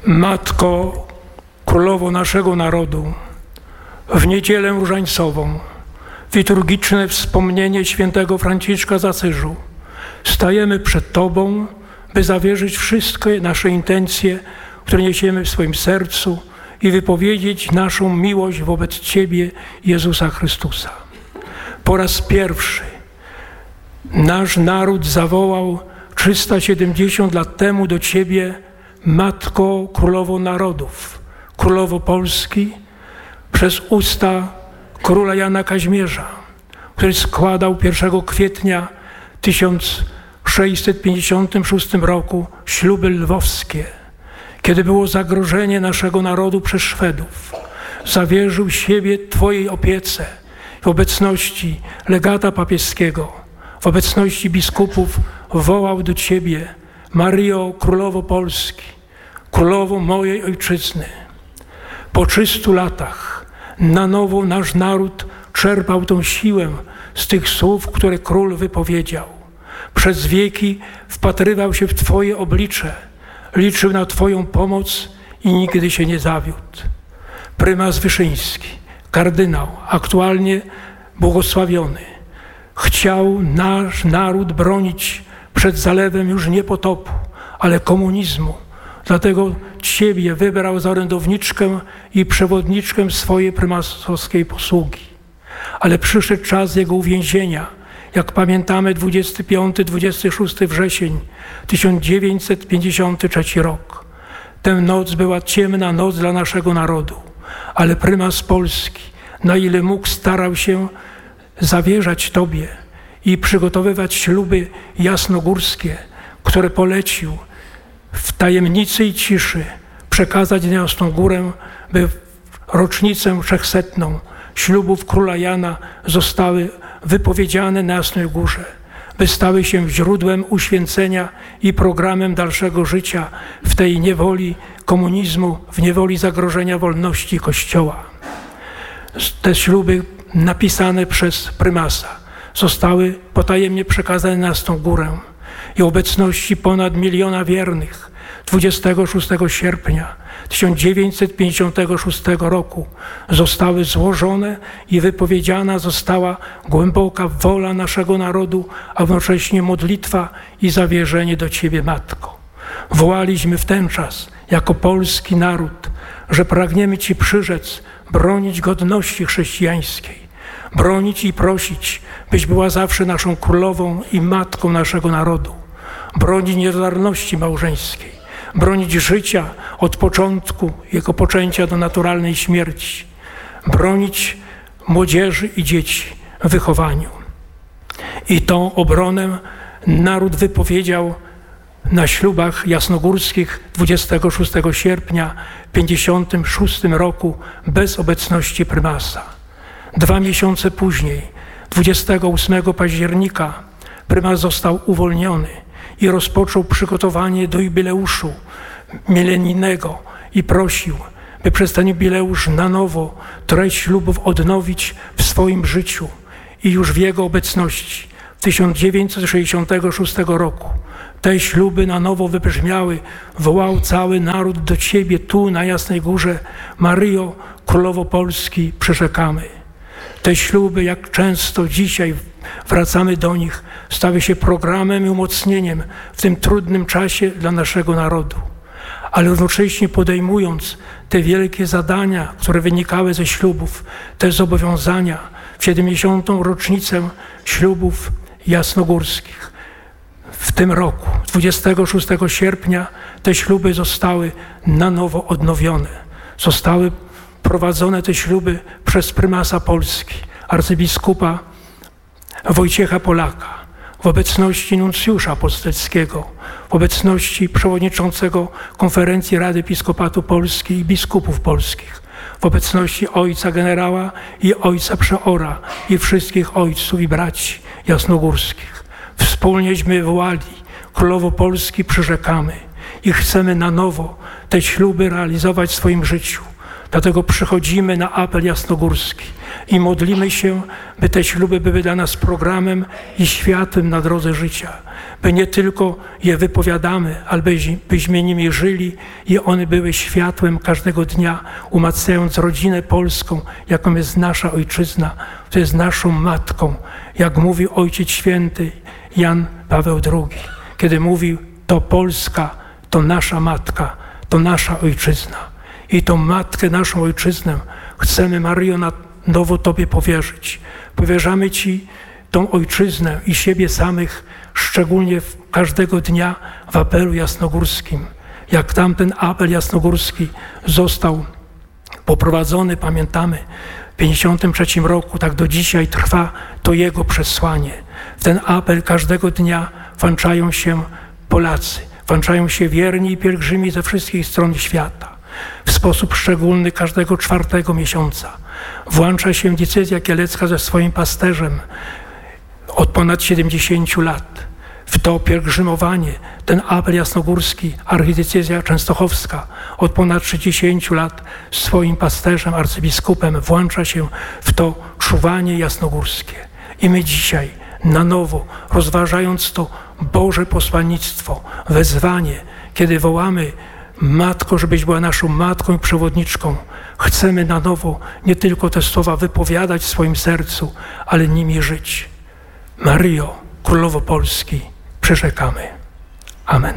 Matko, Królowo naszego narodu, w niedzielę różańcową, w liturgiczne wspomnienie świętego Franciszka z Asyżu, stajemy przed Tobą, by zawierzyć wszystkie nasze intencje, które niesiemy w swoim sercu i wypowiedzieć naszą miłość wobec Ciebie, Jezusa Chrystusa. Po raz pierwszy nasz naród zawołał 370 lat temu do Ciebie: Matko, Królowo Narodów, Królowo Polski, przez usta króla Jana Kazimierza, który składał 1 kwietnia 1656 roku śluby lwowskie. Kiedy było zagrożenie naszego narodu przez Szwedów, zawierzył siebie Twojej opiece w obecności legata papieskiego, w obecności biskupów wołał do Ciebie: Maryjo, Królowo Polski, Królowo mojej Ojczyzny. Po 300 latach na nowo nasz naród czerpał tą siłę z tych słów, które król wypowiedział. Przez wieki wpatrywał się w Twoje oblicze, liczył na Twoją pomoc i nigdy się nie zawiódł. Prymas Wyszyński, kardynał, aktualnie błogosławiony, chciał nasz naród bronić przed zalewem już nie potopu, ale komunizmu. Dlatego Ciebie wybrał za orędowniczkę i przewodniczkę swojej prymasowskiej posługi. Ale przyszedł czas jego uwięzienia. Jak pamiętamy, 25-26 wrzesień 1953 rok. Tę noc była ciemna noc dla naszego narodu, ale prymas Polski, na ile mógł, starał się zawierzać Tobie i przygotowywać śluby jasnogórskie, które polecił w tajemnicy i ciszy przekazać na Jasną Górę, by w rocznicę 300 ślubów króla Jana zostały wypowiedziane na Jasnej Górze, by stały się źródłem uświęcenia i programem dalszego życia w tej niewoli komunizmu, w niewoli zagrożenia wolności Kościoła. Te śluby napisane przez prymasa zostały potajemnie przekazane na Jasną Górę i obecności ponad 1 miliona wiernych 26 sierpnia 1956 roku zostały złożone i wypowiedziana została głęboka wola naszego narodu, a jednocześnie modlitwa i zawierzenie do Ciebie, Matko. Wołaliśmy w ten czas jako polski naród, że pragniemy Ci przyrzec bronić godności chrześcijańskiej, bronić i prosić, byś była zawsze naszą królową i matką naszego narodu, bronić nierozerwalności małżeńskiej, bronić życia od początku jego poczęcia do naturalnej śmierci, bronić młodzieży i dzieci w wychowaniu. I tą obronę naród wypowiedział na ślubach jasnogórskich 26 sierpnia 1956 roku bez obecności prymasa. 2 miesiące później, 28 października, prymas został uwolniony i rozpoczął przygotowanie do jubileuszu milenijnego i prosił, by przez ten jubileusz na nowo treść ślubów odnowić w swoim życiu i już w jego obecności. W 1966 roku te śluby na nowo wybrzmiały, wołał cały naród do Ciebie tu na Jasnej Górze: Maryjo, Królowo Polski, przyrzekamy. Te śluby, jak często dzisiaj wracamy do nich, stały się programem i umocnieniem w tym trudnym czasie dla naszego narodu. Ale równocześnie podejmując te wielkie zadania, które wynikały ze ślubów, te zobowiązania w 70. rocznicę ślubów jasnogórskich. W tym roku, 26 sierpnia, te śluby zostały na nowo odnowione. Zostały prowadzone te śluby przez prymasa Polski, arcybiskupa Wojciecha Polaka, w obecności nuncjusza apostolskiego, w obecności przewodniczącego Konferencji Rady Episkopatu Polski i biskupów polskich, w obecności ojca generała i ojca przeora i wszystkich ojców i braci jasnogórskich. Wspólnieśmy wołali: Królowo Polski, przyrzekamy i chcemy na nowo te śluby realizować w swoim życiu. Dlatego przychodzimy na apel jasnogórski I modlimy się, by te śluby były dla nas programem i światłem na drodze życia. By nie tylko je wypowiadamy, ale byśmy nimi żyli i one były światłem każdego dnia, umacniając rodzinę polską, jaką jest nasza ojczyzna, to jest naszą matką. Jak mówi Ojciec Święty Jan Paweł II, kiedy mówił, to Polska, to nasza matka, to nasza ojczyzna. I tą matkę, naszą ojczyznę chcemy, Maryjo, na nowo Tobie powierzyć. Powierzamy Ci tą ojczyznę i siebie samych, szczególnie każdego dnia w apelu jasnogórskim. Jak tamten apel jasnogórski został poprowadzony, pamiętamy, w 1953 roku, tak do dzisiaj trwa to jego przesłanie. W ten apel każdego dnia włączają się Polacy, włączają się wierni i pielgrzymi ze wszystkich stron świata. W sposób szczególny każdego 4 miesiąca włącza się diecezja kielecka ze swoim pasterzem od ponad 70 lat. W to pielgrzymowanie, ten apel jasnogórski, archidiecezja częstochowska od ponad 60 lat swoim pasterzem, arcybiskupem włącza się w to czuwanie jasnogórskie. I my dzisiaj na nowo, rozważając to Boże posłannictwo, wezwanie, kiedy wołamy Matko, żebyś była naszą matką i przewodniczką, chcemy na nowo nie tylko te słowa wypowiadać w swoim sercu, ale nimi żyć. Maryjo, Królowo Polski, przyrzekamy. Amen.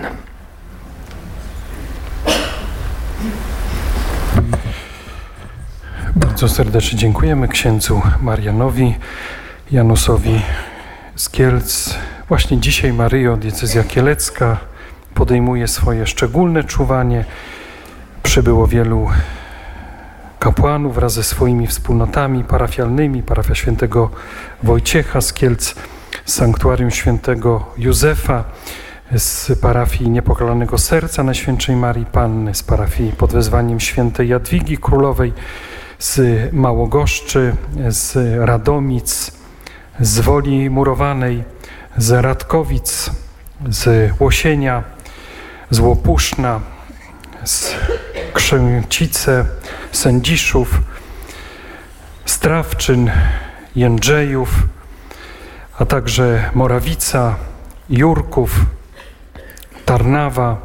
Bardzo serdecznie dziękujemy księdzu Marianowi Janusowi z Kielc. Właśnie dzisiaj Maryjo, diecezja kielecka podejmuje swoje szczególne czuwanie. Przybyło wielu kapłanów wraz ze swoimi wspólnotami parafialnymi, parafia świętego Wojciecha z Kielc, z sanktuarium świętego Józefa, z parafii Niepokalanego Serca Najświętszej Marii Panny, z parafii pod wezwaniem świętej Jadwigi Królowej, z Małogoszczy, z Radomic, z Woli Murowanej, z Radkowic, z Łosienia, z Łopuszna, z Krzęcice, Sędziszów, Strawczyn, Jędrzejów, a także Morawica, Jurków, Tarnawa,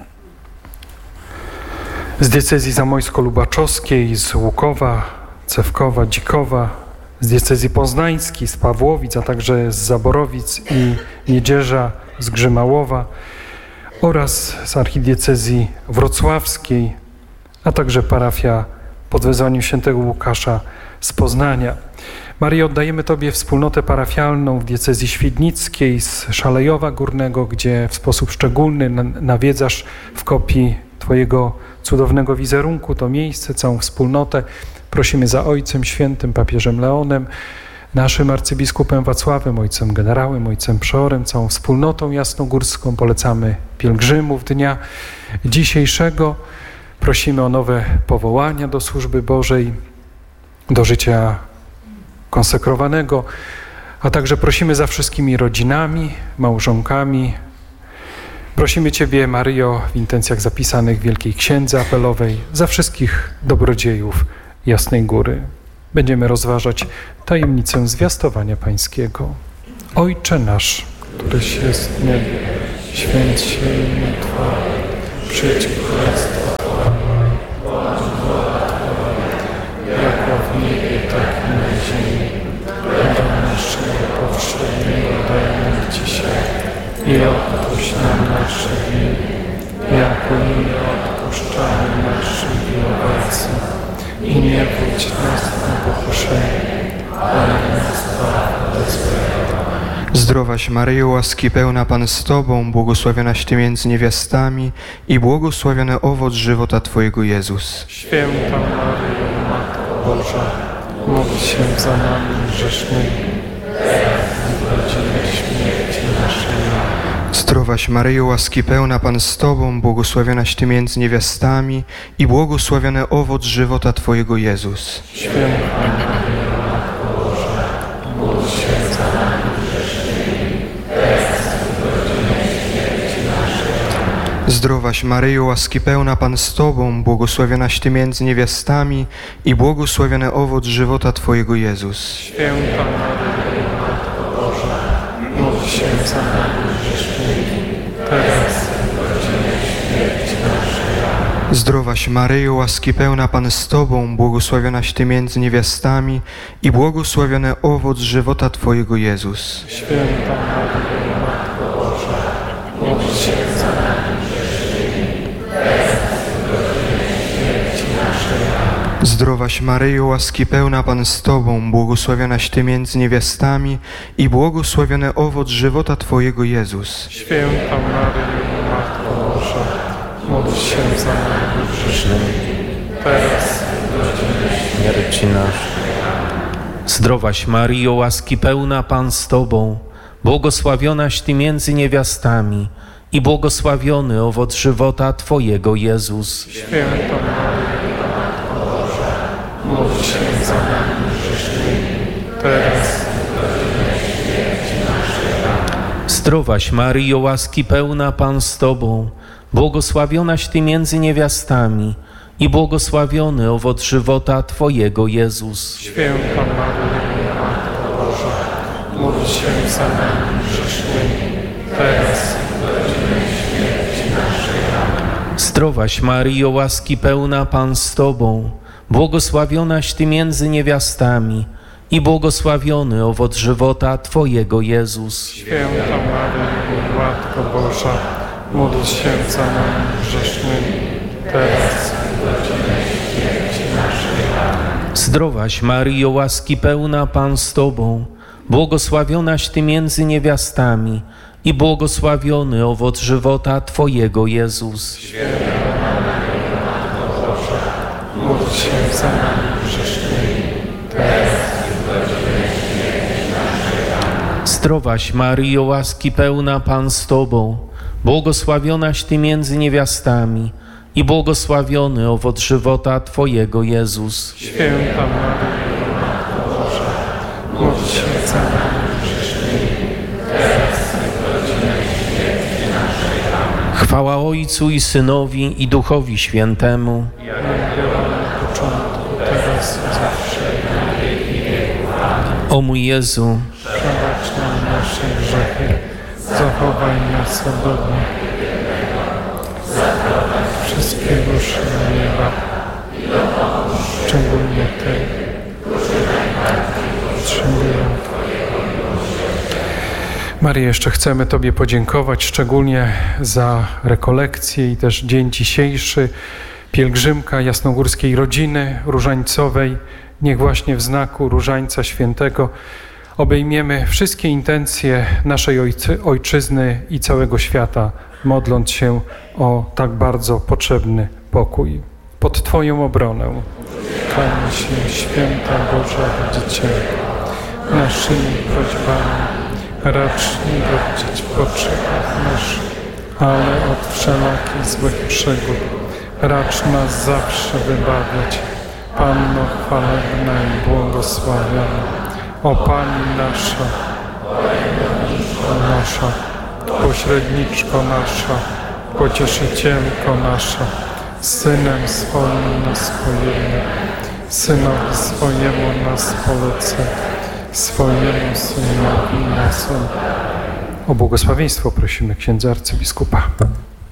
z diecezji zamojsko-lubaczowskiej, z Łukowa, Cewkowa, Dzikowa, z diecezji poznańskiej, z Pawłowic, a także z Zaborowic i Niedzierza, z Grzymałowa oraz z archidiecezji wrocławskiej, a także parafia pod wezwaniem świętego Łukasza z Poznania. Maryjo, oddajemy Tobie wspólnotę parafialną w diecezji świdnickiej z Szalejowa Górnego, gdzie w sposób szczególny nawiedzasz w kopii Twojego cudownego wizerunku to miejsce, całą wspólnotę. Prosimy za Ojcem Świętym, papieżem Leonem, naszym arcybiskupem Wacławem, ojcem generałem, ojcem przeorem, całą wspólnotą jasnogórską. Polecamy pielgrzymów dnia dzisiejszego. Prosimy o nowe powołania do służby Bożej, do życia konsekrowanego, a także prosimy za wszystkimi rodzinami, małżonkami. Prosimy Ciebie, Maryjo, w intencjach zapisanych w Wielkiej Księdze Apelowej, za wszystkich dobrodziejów Jasnej Góry. Będziemy rozważać tajemnicę zwiastowania Pańskiego. Ojcze nasz, któryś jest w niebie, święć się imię Twoje, przyjdź królestwo Twoje, bądź wola Twoja, jako w niebie, tak i na ziemi. Chleba naszego powszedniego daj nam dzisiaj i odpuść nam nasze winy, jako i my odpuszczamy naszym winowajcom. I nie wódź nas na pokuszenie, ale nas zbaw od złego. Zdrowaś Maryjo, łaski pełna Pan z Tobą, błogosławionaś Ty między niewiastami i błogosławiony owoc żywota Twojego Jezus. Święta Maryjo, Matko Boża, módl się za nami grzesznymi, w godzinę śmierci naszej. Zdrowaś Maryjo, łaski pełna Pan z Tobą, błogosławionaś Ty między niewiastami i błogosławiony owoc żywota Twojego Jezus. Święta Maryjo, Matko Boża, módl się za nami grzesznymi, teraz i w godzinę śmierci naszej. Zdrowaś Maryjo, łaski pełna, Pan z Tobą, błogosławionaś Ty między niewiastami i błogosławiony owoc żywota Twojego, Jezus. Święta Maryjo, Matko Boża, módl się za nami grzesznymi, teraz i w godzinę śmierci naszej. Zdrowaś Maryjo, łaski pełna, Pan z Tobą, błogosławionaś Ty między niewiastami i błogosławiony owoc żywota Twojego, Jezus. Święta Maryjo, Matko Boża, módl się za nami grzesznymi, teraz i w godzinę śmierci naszej. Zdrowaś Maryjo, łaski pełna, Pan z Tobą, błogosławionaś Ty między niewiastami i błogosławiony owoc żywota Twojego, Jezus. Święta Maryjo, Matko Boża, módl się za nami grzesznymi, teraz i w godzinę śmierci naszej. Zdrowaś Maryjo, łaski pełna, Pan z Tobą, błogosławionaś Ty między niewiastami i błogosławiony owoc żywota Twojego, Jezus. Święta Maryjo, Matko Boża, módl się za nami grzesznymi, teraz i w godzinę śmierci naszej. Zdrowaś Maryjo, łaski pełna, Pan z Tobą, błogosławionaś Ty między niewiastami i błogosławiony owoc żywota Twojego, Jezus. Święta Maryjo, Matko Boża, módl się za nami grzesznymi, teraz i w godzinę śmierci naszej. Zdrowaś Maryjo, łaski pełna, Pan z Tobą, błogosławionaś Ty między niewiastami i błogosławiony owoc żywota Twojego, Jezus. Święta Maryjo, Matko Boża, módl się za nami grzesznymi, teraz i w godzinę śmierci naszej. Zdrowaś Maryjo, łaski pełna, Pan z Tobą, błogosławionaś Ty między niewiastami i błogosławiony owoc żywota Twojego, Jezus. Módl się za nami grzesznymi, teraz i w godzinę śmierci naszej. Zdrowaś Maryjo, łaski pełna, Pan z Tobą, błogosławionaś Ty między niewiastami i błogosławiony owoc żywota Twojego, Jezus. Święta Maryjo, Matko Boża, módl się za nami grzesznymi, teraz i w godzinę śmierci naszej. Chwała Ojcu i Synowi i Duchowi Świętemu. Jak była na początku, teraz i zawsze, i na wieki wieków. O mój Jezu, Przebacz nam nasze grzechy, zachowaj nas od ognia. Wszystkie dusze na nieba, szczególnie te, potrzebują. Maryjo, jeszcze chcemy Tobie podziękować szczególnie za rekolekcję i też dzień dzisiejszy, pielgrzymka jasnogórskiej rodziny różańcowej. Niech właśnie w znaku Różańca Świętego obejmiemy wszystkie intencje naszej Ojczyzny i całego świata, modląc się o tak bardzo potrzebny pokój. Pod Twoją obronę. Kłania się święta Boża Rodzicielko, naszymi prośbami racz nie godzić potrzeb naszych, ale od wszelakich złych przygód racz nas zawsze wybawiać. Panno chwalebna i błogosławiona, o Pani nasza, pośredniczko nasza, pocieszycielko nasza, Synem swoim nas pojednaj, Synowi swojemu nas polecę, swojemu Synowi nas. O błogosławieństwo prosimy księdza arcybiskupa.